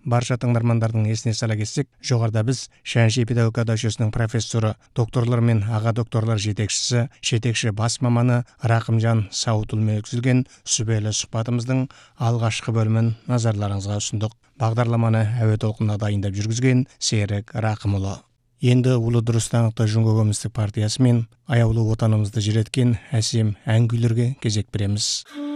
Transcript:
барша тыңдармандардың есіне сала кетсек, жоғарыда біз Шәнши педагогика жүйесінің профессоры, докторлар мен аға докторлар жетекші бас маманы Рақымжан Сауытұлымен өткізілген сүбелі сұхбатымыздың алғашқы бөлімін назарларыңызға ұсындық. Бағдарламаны әуе толқынына дайындап жүргізген Серік Рақымұлы. Енді Улы Дұрыстаңықты Жүнгі Коммунистік партиясы мен аяулы отанымызды жіреткен әсем ән күйлерге кезек береміз.